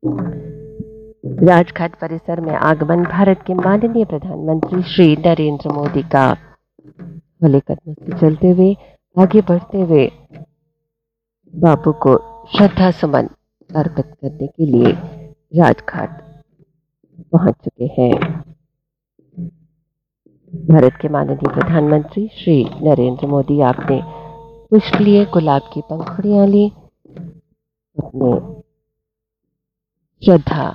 राजघाट परिसर में आगमन भारत के माननीय प्रधानमंत्री श्री नरेंद्र मोदी का। भले कदमों से चलते हुए आगे बढ़ते हुए बापू को श्रद्धा सुमन अर्पित करने के लिए राजघाट पहुंच चुके हैं। भारत के माननीय प्रधानमंत्री श्री नरेंद्र मोदी, आपने पुष्प लिए, गुलाब की पंखुड़ियां ली, अपने श्रद्धा